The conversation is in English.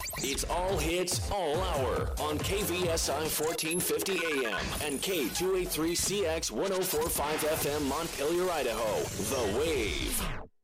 It's all hits, all hour on KVSI 1450 AM and K283CX 1045 FM Montpelier, Idaho. The Wave.